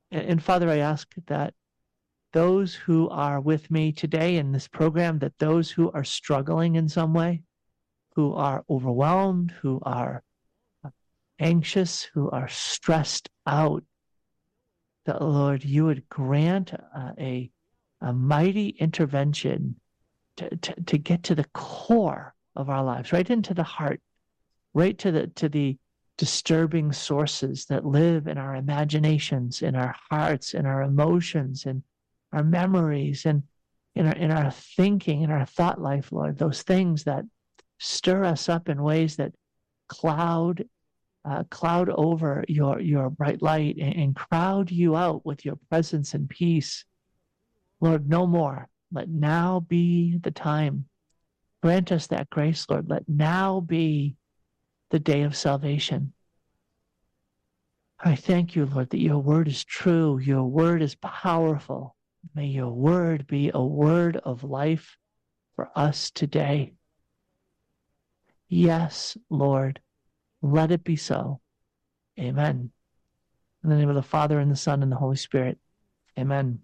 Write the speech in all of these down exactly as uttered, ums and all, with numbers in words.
And, and Father, I ask that those who are with me today in this program, that those who are struggling in some way, who are overwhelmed, who are anxious, who are stressed out, that, Lord, you would grant uh, a, a mighty intervention to, to, to get to the core of our lives, right into the heart, right to the to the disturbing sources that live in our imaginations, in our hearts, in our emotions, in our memories, and in our in our thinking, in our thought life, Lord, those things that stir us up in ways that cloud uh, cloud over your your bright light and, and crowd you out with your presence and peace. Lord, no more. Let now be the time. Grant us that grace, Lord. Let now be the day of salvation. I thank you, Lord, that your word is true. Your word is powerful. May your word be a word of life for us today. Yes, Lord, let it be so. Amen. In the name of the Father, and the Son, and the Holy Spirit. Amen.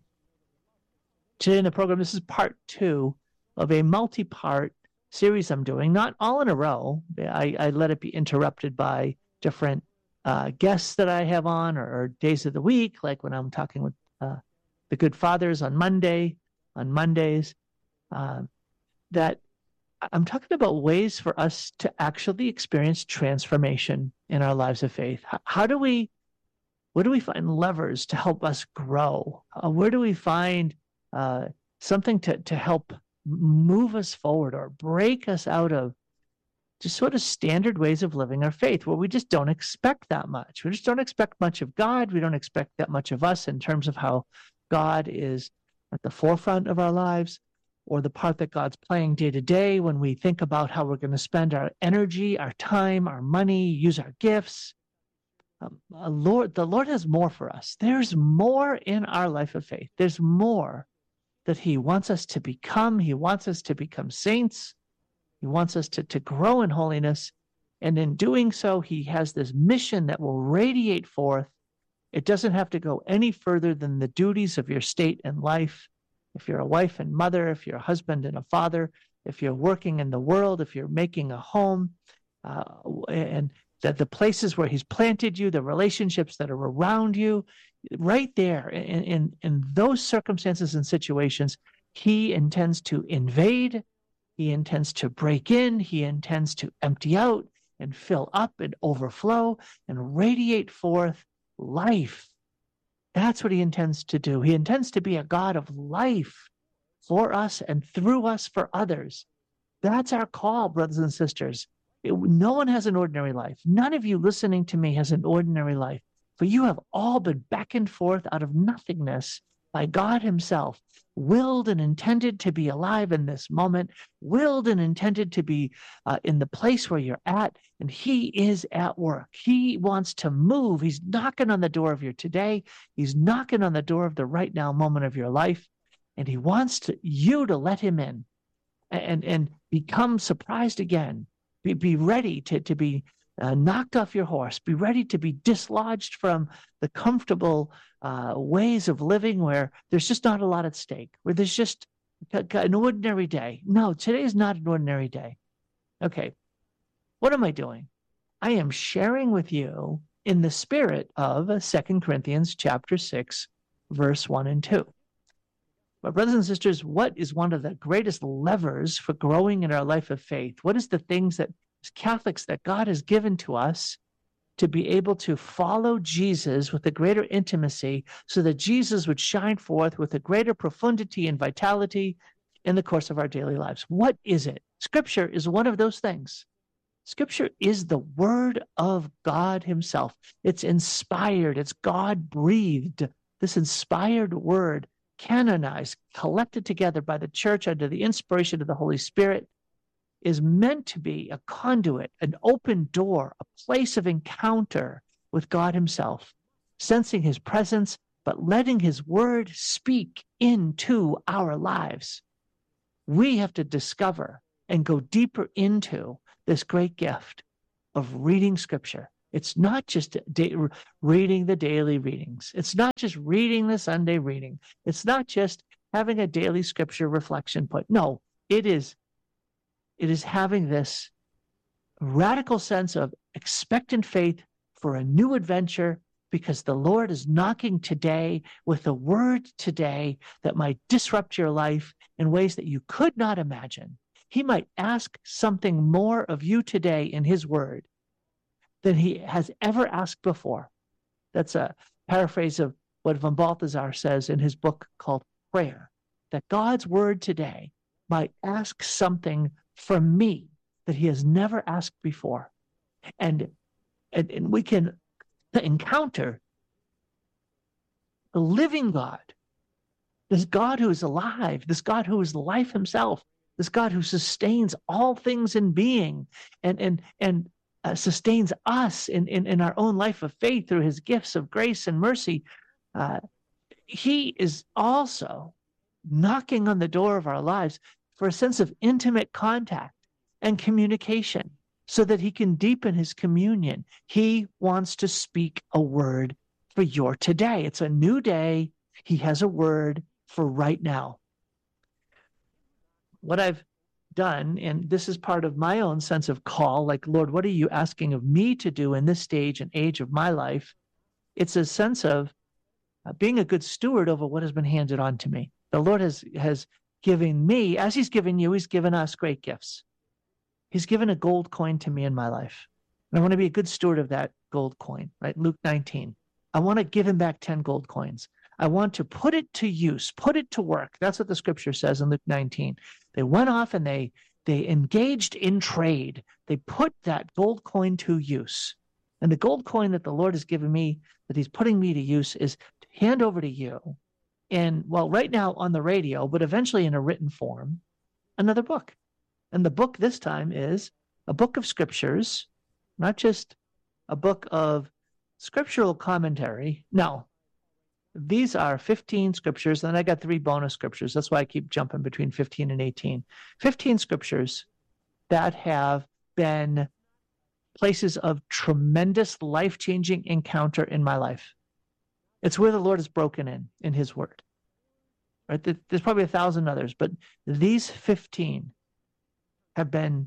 Today in the program, this is part two of a multi-part series I'm doing, not all in a row. I, I let it be interrupted by different uh, guests that I have on, or, or days of the week, like when I'm talking with uh, the Good Fathers on Monday, on Mondays, uh, that I'm talking about ways for us to actually experience transformation in our lives of faith. How, how do we, where do we find levers to help us grow? Uh, where do we find uh, something to, to help move us forward or break us out of just sort of standard ways of living our faith, where we just don't expect that much. We just don't expect much of God. We don't expect that much of us in terms of how God is at the forefront of our lives, or the part that God's playing day to day when we think about how we're going to spend our energy, our time, our money, use our gifts. Um, uh, Lord, the Lord has more for us. There's more in our life of faith. There's more that he wants us to become. He wants us to become saints. He wants us to, to grow in holiness. And in doing so, he has this mission that will radiate forth. It doesn't have to go any further than the duties of your state and life. If you're a wife and mother, if you're a husband and a father, if you're working in the world, if you're making a home, uh, and that the places where he's planted you, the relationships that are around you, right there in, in, in those circumstances and situations, he intends to invade, he intends to break in, he intends to empty out and fill up and overflow and radiate forth life. That's what he intends to do. He intends to be a God of life for us and through us for others. That's our call, brothers and sisters. It, no one has an ordinary life. None of you listening to me has an ordinary life, for you have all been beckoned forth out of nothingness by God himself, willed and intended to be alive in this moment, willed and intended to be uh, in the place where you're at, and he is at work. He wants to move. He's knocking on the door of your today. He's knocking on the door of the right now moment of your life, and he wants to, you to let him in and, and become surprised again. Be, be ready to, to be uh, knocked off your horse. Be ready to be dislodged from the comfortable uh, ways of living where there's just not a lot at stake, where there's just an ordinary day. No, today is not an ordinary day. Okay, what am I doing? I am sharing with you in the spirit of Second Corinthians chapter six, verse one and two. My brothers and sisters, what is one of the greatest levers for growing in our life of faith? What is the things that, as Catholics, that God has given to us to be able to follow Jesus with a greater intimacy so that Jesus would shine forth with a greater profundity and vitality in the course of our daily lives? What is it? Scripture is one of those things. Scripture is the word of God himself. It's inspired. It's God-breathed. This inspired word, canonized, collected together by the church under the inspiration of the Holy Spirit, is meant to be a conduit, an open door, a place of encounter with God himself, sensing his presence, but letting his word speak into our lives. We have to discover and go deeper into this great gift of reading Scripture, It's not just da- reading the daily readings. It's not just reading the Sunday reading. It's not just having a daily scripture reflection put. No, it is, it is having this radical sense of expectant faith for a new adventure, because the Lord is knocking today with a word today that might disrupt your life in ways that you could not imagine. He might ask something more of you today in his word than he has ever asked before. That's a paraphrase of what von Balthasar says in his book called Prayer, that God's word today might ask something from me that he has never asked before. And, and, and we can encounter the living God, this God who is alive, this God who is life himself, this God who sustains all things in being and, and, and uh, sustains us in, in, in our own life of faith through his gifts of grace and mercy. Uh, he is also knocking on the door of our lives for a sense of intimate contact and communication so that he can deepen his communion. He wants to speak a word for your today. It's a new day. He has a word for right now. What I've done, and this is part of my own sense of call, like, Lord, what are you asking of me to do in this stage and age of my life? It's a sense of uh, being a good steward over what has been handed on to me. The Lord has, has given me, as he's given you, he's given us great gifts. He's given a gold coin to me in my life. And I want to be a good steward of that gold coin, right? Luke nineteen. I want to give him back ten gold coins. I want to put it to use, put it to work. That's what the scripture says in Luke nineteen. They went off and they, they engaged in trade. They put that gold coin to use. And the gold coin that the Lord has given me, that he's putting me to use, is to hand over to you. And, well, right now on the radio, but eventually in a written form, another book. And the book this time is a book of scriptures, not just a book of scriptural commentary. No, these are fifteen scriptures, and I got three bonus scriptures. That's why I keep jumping between fifteen and eighteen. fifteen scriptures that have been places of tremendous life-changing encounter in my life. It's where the Lord has broken in, in his word. Right? There's probably a thousand others, but these fifteen have been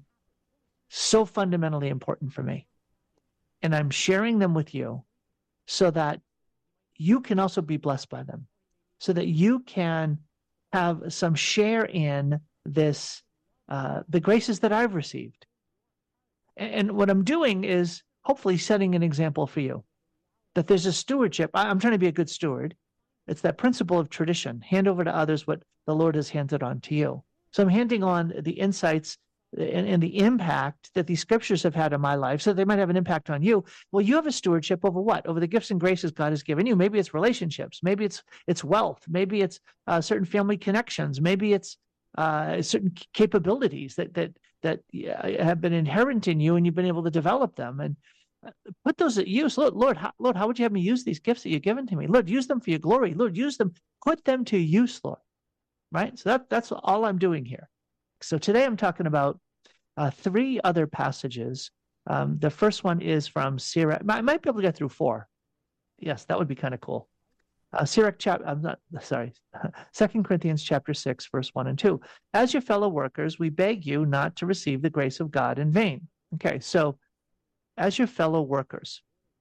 so fundamentally important for me. And I'm sharing them with you so that you can also be blessed by them, so that you can have some share in this, uh, the graces that I've received. And, and what I'm doing is hopefully setting an example for you, that there's a stewardship. I, I'm trying to be a good steward. It's that principle of tradition. Hand over to others what the Lord has handed on to you. So I'm handing on the insights and, and the impact that these scriptures have had on my life, so they might have an impact on you. Well, you have a stewardship over what? Over the gifts and graces God has given you. Maybe it's relationships. Maybe it's it's wealth. Maybe it's uh, certain family connections. Maybe it's uh, certain capabilities that that that have been inherent in you, and you've been able to develop them and put those at use. Lord, Lord, how, Lord, how would you have me use these gifts that you've given to me? Lord, use them for your glory. Lord, use them. Put them to use, Lord. Right. So that that's all I'm doing here. So today I'm talking about uh, three other passages. Um, the first one is from Sirach. I might be able to get through four. Yes, that would be kind of cool. Uh, Sirach chapter, I'm not, sorry, Second Corinthians chapter six, verse one and two. As your fellow workers, we beg you not to receive the grace of God in vain. Okay, so as your fellow workers,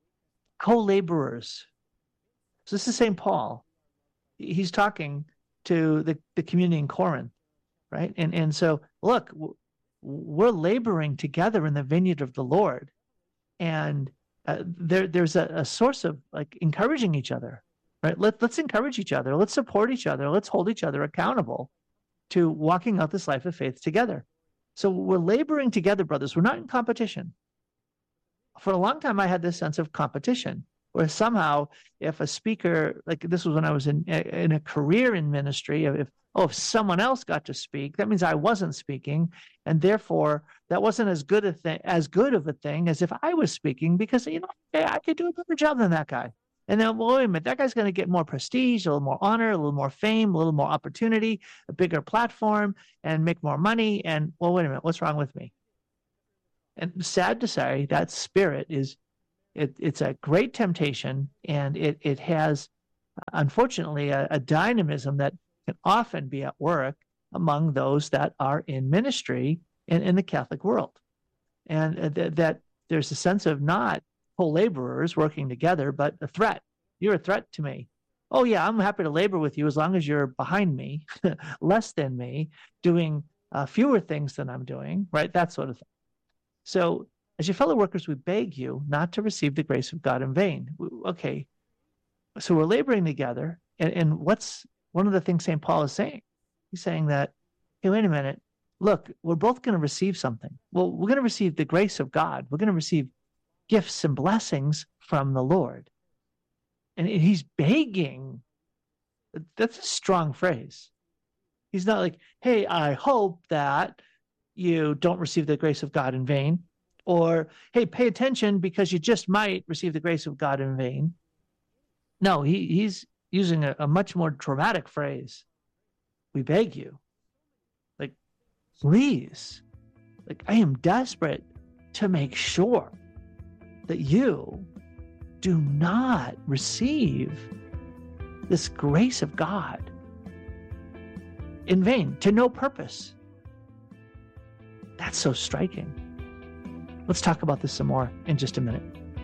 co-laborers. So this is Saint Paul. He's talking to the, the community in Corinth, right? And, and so, look, we're laboring together in the vineyard of the Lord. And uh, there, there's a, a source of like encouraging each other, right? Let, let's encourage each other. Let's support each other. Let's hold each other accountable to walking out this life of faith together. So we're laboring together, brothers. We're not in competition. For a long time, I had this sense of competition, where somehow if a speaker, like this was when I was in in a career in ministry, if, oh, if someone else got to speak, that means I wasn't speaking. And therefore, that wasn't as good a thing, as good of a thing as if I was speaking, because, you know, hey, I could do a better job than that guy. And then, well, wait a minute, that guy's going to get more prestige, a little more honor, a little more fame, a little more opportunity, a bigger platform, and make more money. And, well, wait a minute, what's wrong with me? And sad to say, that spirit is It, it's a great temptation, and it, it has, unfortunately, a, a dynamism that can often be at work among those that are in ministry in, in the Catholic world. And th- that there's a sense of not co-laborers working together, but a threat. You're a threat to me. Oh, yeah, I'm happy to labor with you as long as you're behind me, less than me, doing uh, fewer things than I'm doing, right? That sort of thing. So as your fellow workers, we beg you not to receive the grace of God in vain. Okay, so we're laboring together. And, and what's one of the things Saint Paul is saying? He's saying that, hey, wait a minute. Look, we're both going to receive something. Well, we're going to receive the grace of God. We're going to receive gifts and blessings from the Lord. And he's begging. That's a strong phrase. He's not like, hey, I hope that you don't receive the grace of God in vain. Or, hey, pay attention because you just might receive the grace of God in vain. No, he, he's using a, a much more dramatic phrase. We beg you. Like, please. Like, I am desperate to make sure that you do not receive this grace of God in vain, to no purpose. That's so striking. Let's talk about this some more in just a minute.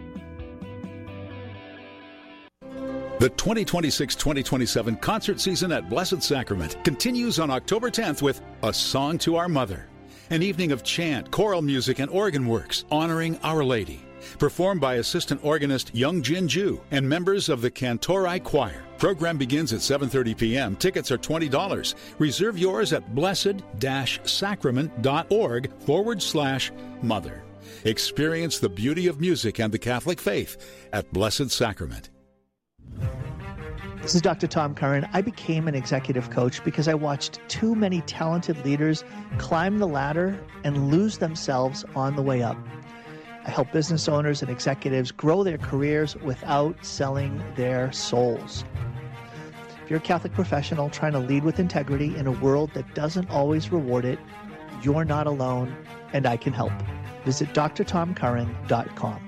The twenty twenty-six twenty twenty-seven concert season at Blessed Sacrament continues on October tenth with A Song to Our Mother, an evening of chant, choral music, and organ works honoring Our Lady, performed by assistant organist Young Jin Ju and members of the Cantori Choir. Program begins at seven thirty p.m. Tickets are twenty dollars. Reserve yours at blessed-sacrament.org forward slash mother. Experience the beauty of music and the Catholic faith at Blessed Sacrament. This is Doctor Tom Curran. I became an executive coach because I watched too many talented leaders climb the ladder and lose themselves on the way up. I help business owners and executives grow their careers without selling their souls. If you're a Catholic professional trying to lead with integrity in a world that doesn't always reward it, you're not alone, and I can help. Visit d r tom curran dot com.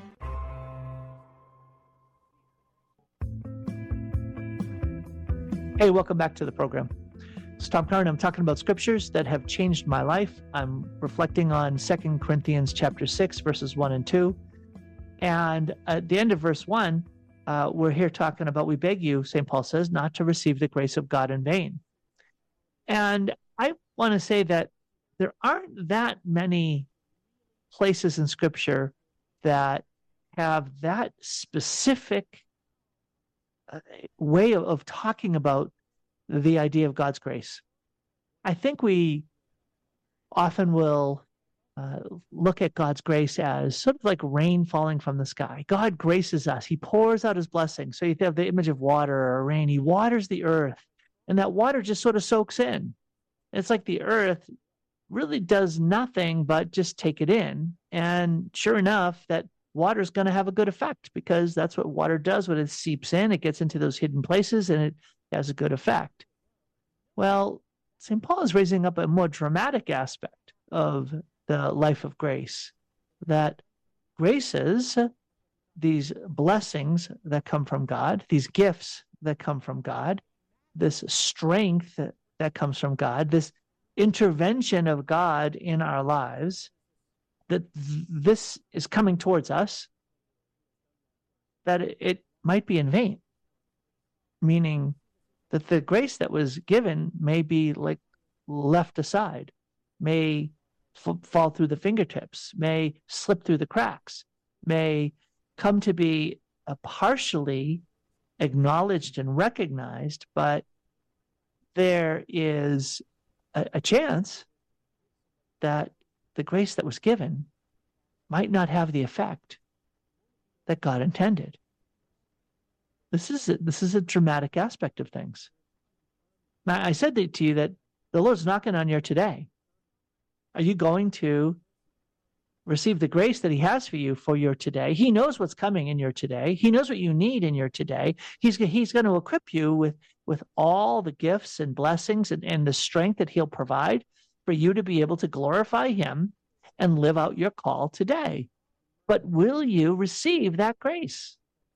Hey, welcome back to the program. It's Tom Curran. I'm talking about scriptures that have changed my life. I'm reflecting on Second Corinthians chapter six, verses one and two. And at the end of verse one, uh, we're here talking about, we beg you, Saint Paul says, not to receive the grace of God in vain. And I want to say that there aren't that many places in scripture that have that specific uh, way of, of talking about the idea of God's grace. I think we often will uh, look at God's grace as sort of like rain falling from the sky. God graces us. He pours out his blessing. So you have the image of water or rain. He waters the earth, and that water just sort of soaks in. It's like the earth really does nothing but just take it in. And sure enough, that water is going to have a good effect, because that's what water does when it seeps in. It gets into those hidden places and it has a good effect. Well, Saint Paul is raising up a more dramatic aspect of the life of grace, that graces, these blessings that come from God, these gifts that come from God, this strength that comes from God, this intervention of God in our lives, that th- this is coming towards us, that it, it might be in vain, meaning that the grace that was given may be like left aside, may f- fall through the fingertips, may slip through the cracks, may come to be uh, partially acknowledged and recognized, but there is a, a chance that the grace that was given might not have the effect that God intended. This is a, this is a dramatic aspect of things. Now, I said to you that the Lord's knocking on your today. Are you going to receive the grace that he has for you for your today? He knows what's coming in your today. He knows what you need in your today. He's, he's going to equip you with, with all the gifts and blessings and, and the strength that he'll provide for you to be able to glorify him and live out your call today. but will you receive that grace?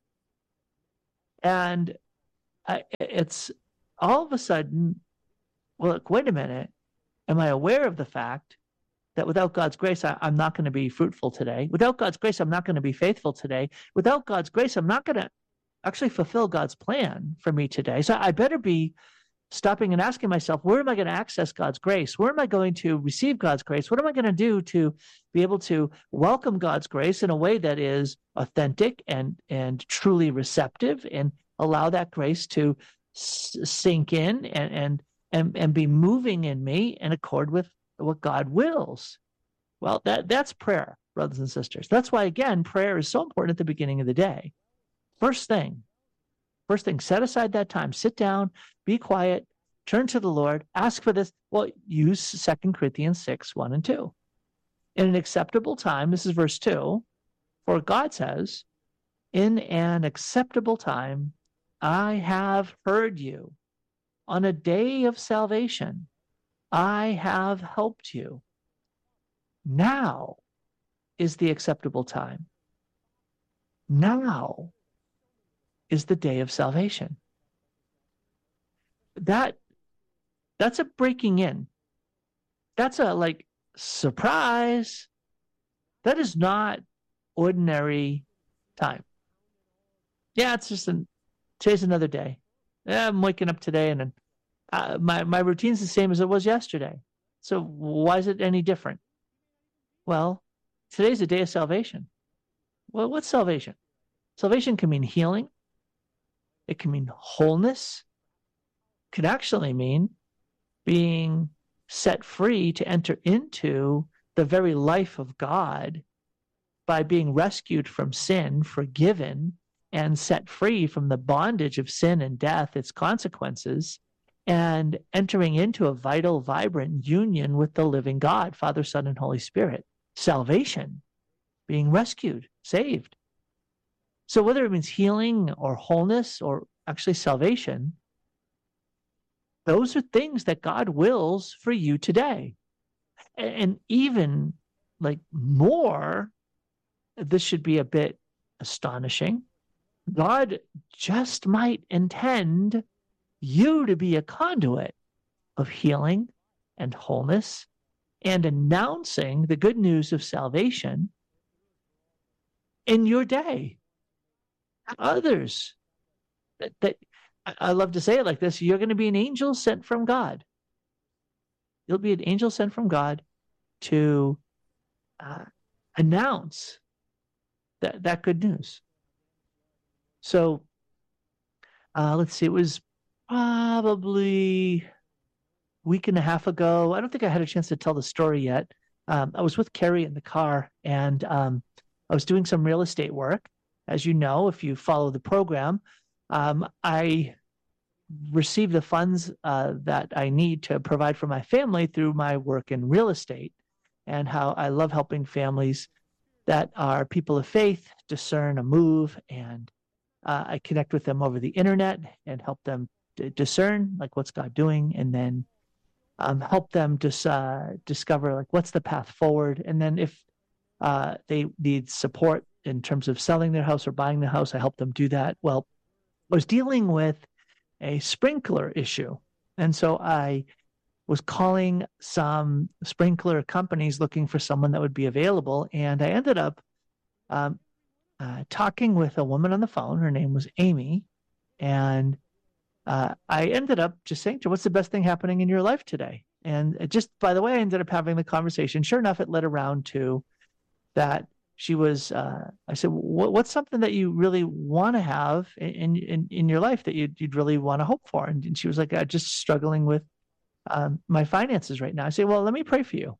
And I, it's all of a sudden, well, look, wait a minute. Am I aware of the fact that without God's grace, I, I'm not going to be fruitful today? Without God's grace, I'm not going to be faithful today. Without God's grace, I'm not going to actually fulfill God's plan for me today. So I better be stopping and asking myself, where am I going to access God's grace? Where am I going to receive God's grace? What am I going to do to be able to welcome God's grace in a way that is authentic and, and truly receptive, and allow that grace to s- sink in and, and, and, and be moving in me in accord with what God wills? Well, that, that's prayer, brothers and sisters. That's why, again, prayer is so important at the beginning of the day. First thing, First thing, set aside that time, sit down, be quiet, turn to the Lord, ask for this. Well, use Second Corinthians six, one and two. In an acceptable time, this is verse two, for God says, in an acceptable time, I have heard you. On a day of salvation, I have helped you. Now is the acceptable time. Now is the day of salvation. That that's a breaking in. That's a like surprise. That is not ordinary time. Yeah, it's just an today's another day. Yeah, I'm waking up today, and uh, my my routine's the same as it was yesterday. So why is it any different? Well, today's a day of salvation. Well, what's salvation? Salvation can mean healing. It can mean wholeness. It could actually mean being set free to enter into the very life of God by being rescued from sin, forgiven, and set free from the bondage of sin and death, its consequences, and entering into a vital, vibrant union with the living God, Father, Son, and Holy Spirit. Salvation, being rescued, saved. So whether it means healing or wholeness or actually salvation, those are things that God wills for you today. And even like more, this should be a bit astonishing. God just might intend you to be a conduit of healing and wholeness and announcing the good news of salvation in your day. Others that, that I love to say it like this: you're going to be an angel sent from God. You'll be an angel sent from God to uh, announce that, that good news. So uh, let's see, it was probably a week and a half ago. I don't think I had a chance to tell the story yet. Um, I was with Carrie in the car, and um, I was doing some real estate work. As you know, if you follow the program, um, I receive the funds uh, that I need to provide for my family through my work in real estate, and how I love helping families that are people of faith discern a move, and uh, I connect with them over the internet and help them d- discern like what's God doing, and then um, help them dis- uh, discover like what's the path forward. And then if uh, they need support in terms of selling their house or buying the house, I help them do that. Well, I was dealing with a sprinkler issue. And so I was calling some sprinkler companies looking for someone that would be available. And I ended up um, uh, talking with a woman on the phone. Her name was Amy. And uh, I ended up just saying to her, what's the best thing happening in your life today? And it just, by the way, I ended up having the conversation. Sure enough, it led around to that she was, uh, I said, what, what's something that you really want to have in, in, in your life that you'd, you'd really want to hope for? And, and she was like, I'm just struggling with um, my finances right now. I say, well, let me pray for you.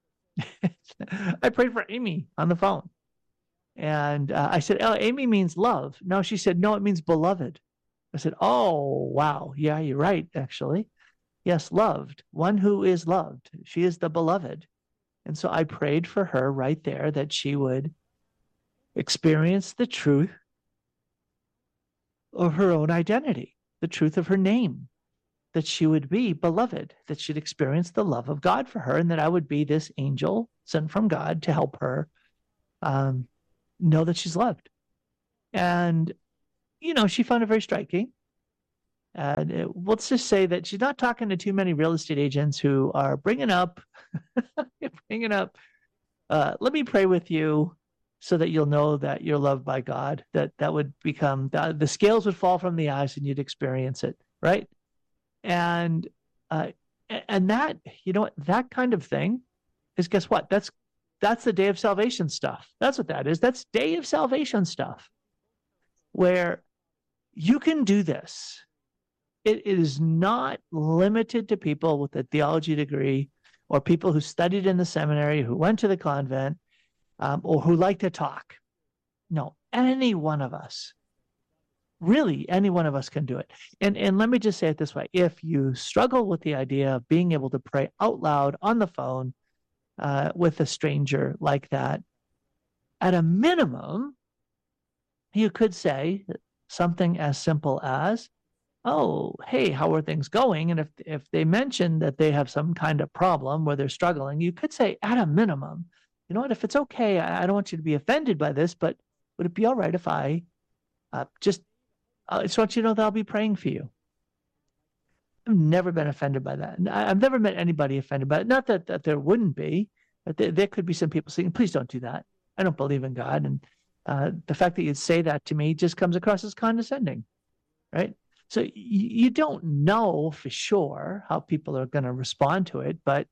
I prayed for Amy on the phone. And uh, I said, oh, Amy means love. No, she said, no, it means beloved. I said, oh, wow. Yeah, you're right, actually. Yes, loved. One who is loved. She is the beloved. And so I prayed for her right there that she would experience the truth of her own identity, the truth of her name, that she would be beloved, that she'd experience the love of God for her, and that I would be this angel sent from God to help her um, know that she's loved. And, you know, she found it very striking. And it, let's just say that she's not talking to too many real estate agents who are bringing up, bringing up, uh, let me pray with you so that you'll know that you're loved by God, that that would become, the, the scales would fall from the eyes and you'd experience it, right? And, uh, and that, you know what, that kind of thing is, guess what? That's, that's the day of salvation stuff. That's what that is. That's day of salvation stuff, where you can do this. It is not limited to people with a theology degree or people who studied in the seminary, who went to the convent, um, or who like to talk. No, any one of us, really any one of us can do it. And, and let me just say it this way. If you struggle with the idea of being able to pray out loud on the phone uh, with a stranger like that, at a minimum, you could say something as simple as, oh, hey, how are things going? And if if they mention that they have some kind of problem where they're struggling, you could say, at a minimum, you know what, if it's okay, I, I don't want you to be offended by this, but would it be all right if I uh, just, I just want you to know that I'll be praying for you? I've never been offended by that. I've never met anybody offended by it. Not that, that there wouldn't be, but there, there could be some people saying, please don't do that. I don't believe in God. And uh, the fact that you'd say that to me just comes across as condescending, right? So you don't know for sure how people are going to respond to it, but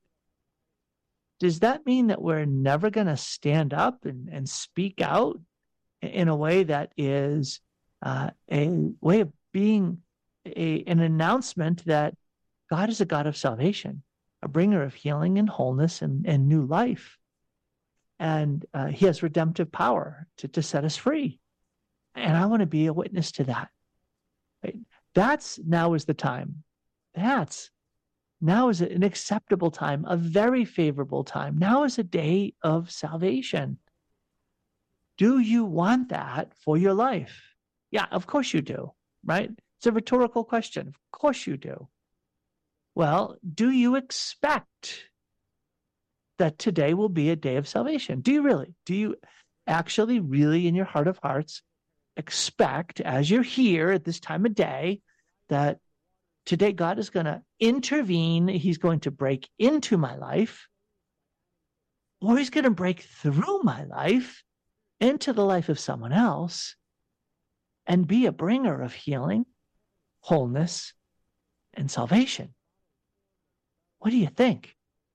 does that mean that we're never going to stand up and, and speak out in a way that is uh, a way of being a, an announcement that God is a God of salvation, a bringer of healing and wholeness and, and new life? And uh, he has redemptive power to, to set us free. And I want to be a witness to that. Right? That's now is the time. That's now is an acceptable time, a very favorable time. Now is a day of salvation. Do you want that for your life? Yeah, of course you do, right? It's a rhetorical question. Of course you do. Well, do you expect that today will be a day of salvation? Do you really? Do you actually really in your heart of hearts expect, as you're here at this time of day, that today God is going to intervene, he's going to break into my life, or he's going to break through my life into the life of someone else and be a bringer of healing, wholeness, and salvation? What do you think?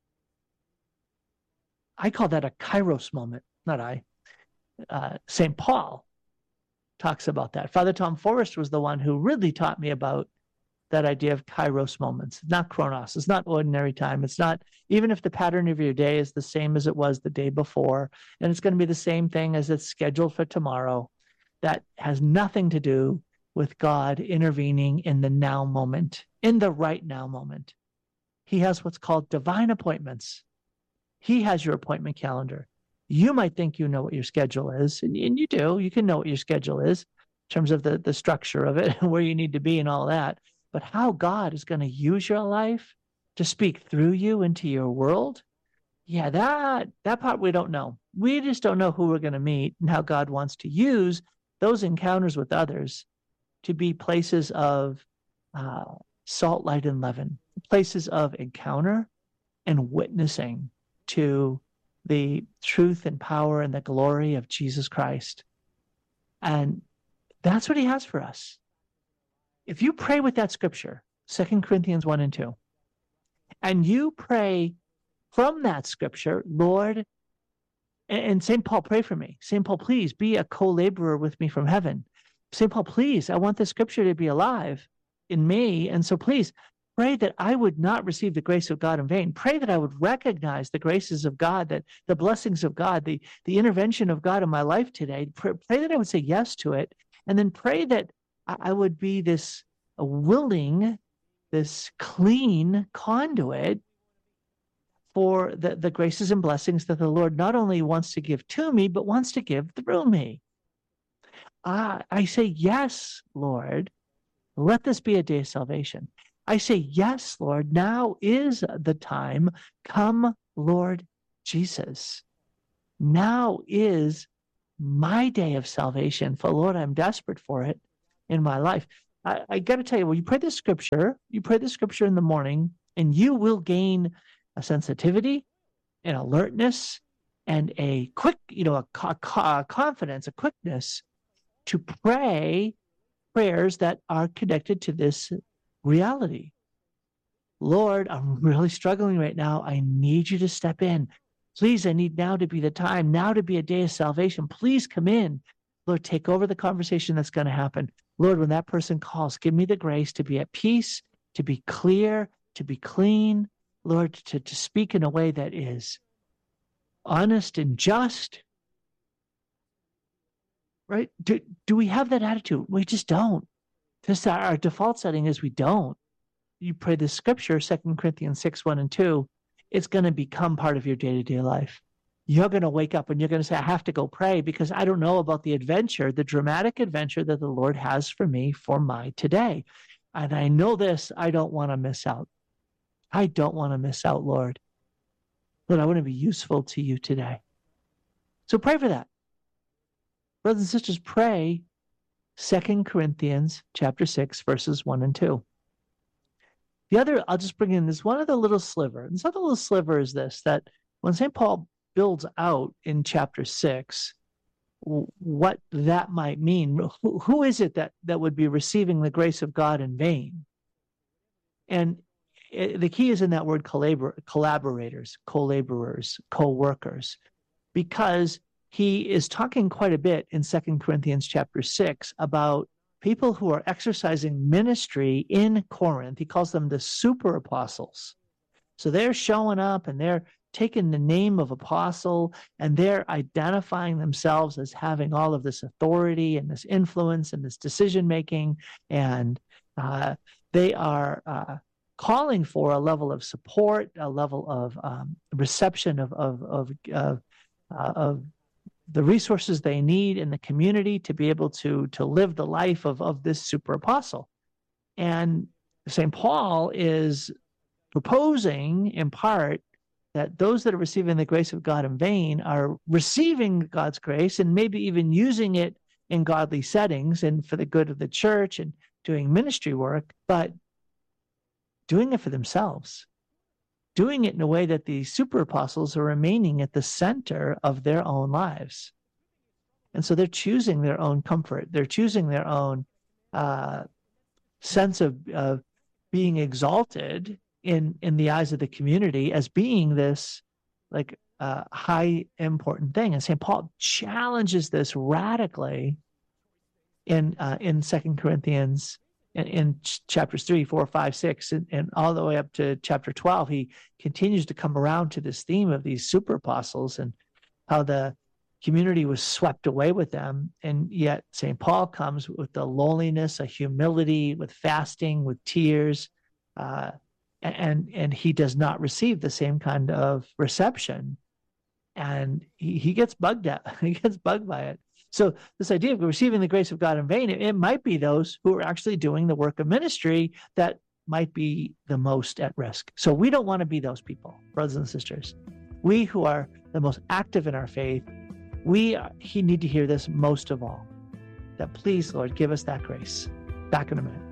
I call that a kairos moment, not I. Uh, Saint Paul talks about that. Father Tom Forrest was the one who really taught me about that idea of kairos moments, not chronos. It's not ordinary time. It's not, even if the pattern of your day is the same as it was the day before, and it's going to be the same thing as it's scheduled for tomorrow, that has nothing to do with God intervening in the now moment, in the right now moment. He has what's called divine appointments. He has your appointment calendar. You might think you know what your schedule is, and, and you do. You can know what your schedule is in terms of the, the structure of it, where you need to be and all that. But how God is going to use your life to speak through you into your world, yeah, that, that part we don't know. We just don't know who we're going to meet and how God wants to use those encounters with others to be places of uh, salt, light, and leaven, places of encounter and witnessing to the truth and power and the glory of Jesus Christ. And that's what he has for us. If you pray with that scripture, Second Corinthians one and two, and you pray from that scripture, Lord, and Saint Paul, pray for me. Saint Paul, please be a co-laborer with me from heaven. Saint Paul, please, I want the scripture to be alive in me. And so please pray that I would not receive the grace of God in vain. Pray that I would recognize the graces of God, that the blessings of God, the, the intervention of God in my life today. Pray, pray that I would say yes to it. And then pray that I would be this willing, this clean conduit for the, the graces and blessings that the Lord not only wants to give to me, but wants to give through me. I, I say, yes, Lord, let this be a day of salvation. I say, yes, Lord, now is the time. Come, Lord Jesus. Now is my day of salvation. For Lord, I'm desperate for it in my life. I, I got to tell you, when you pray the scripture, you pray the scripture in the morning, and you will gain a sensitivity, an alertness, and a quick, you know, a, a, a confidence, a quickness to pray prayers that are connected to this reality. Lord, I'm really struggling right now. I need you to step in. Please, I need now to be the time, now to be a day of salvation. Please come in. Lord, take over the conversation that's going to happen. Lord, when that person calls, give me the grace to be at peace, to be clear, to be clean. Lord, to, to speak in a way that is honest and just. Right? Do, do we have that attitude? We just don't. Just our, our default setting is we don't. You pray the scripture, Second Corinthians six, one and two, it's going to become part of your day-to-day life. You're going to wake up and you're going to say, I have to go pray because I don't know about the adventure, the dramatic adventure that the Lord has for me for my today. And I know this, I don't want to miss out. I don't want to miss out, Lord. Lord, I want to be useful to you today. So pray for that. Brothers and sisters, pray Second Corinthians chapter six, verses one and two. The other, I'll just bring in this one other little sliver. This other little sliver is this, that when Saint Paul builds out in chapter six, what that might mean, who, who is it that, that would be receiving the grace of God in vain? And it, the key is in that word collabor- collaborators, co-laborers, co-workers, because he is talking quite a bit in Second Corinthians chapter six about people who are exercising ministry in Corinth. He calls them the super apostles. So they're showing up and they're taking the name of apostle and they're identifying themselves as having all of this authority and this influence and this decision making. And uh, they are uh, calling for a level of support, a level of um, reception of, of, of, of, uh, of the resources they need in the community to be able to, to live the life of, of this super apostle. And Saint Paul is proposing in part that those that are receiving the grace of God in vain are receiving God's grace and maybe even using it in godly settings and for the good of the church and doing ministry work, but doing it for themselves. Doing it in a way that the super apostles are remaining at the center of their own lives. And so they're choosing their own comfort. They're choosing their own uh, sense of, of being exalted in, in the eyes of the community as being this like uh, high important thing. And Saint Paul challenges this radically in uh, in Second Corinthians In, in chapters three, four, five, six, and, and all the way up to chapter twelve, he continues to come around to this theme of these super apostles and how the community was swept away with them. And yet Saint Paul comes with the lowliness, a humility, with fasting, with tears, uh, and, and he does not receive the same kind of reception. And he, he gets bugged at, he gets bugged by it. So this idea of receiving the grace of God in vain, it, it might be those who are actually doing the work of ministry that might be the most at risk. So we don't want to be those people, brothers and sisters. We who are the most active in our faith, we are, he need to hear this most of all. That please, Lord, give us that grace. Back in a minute.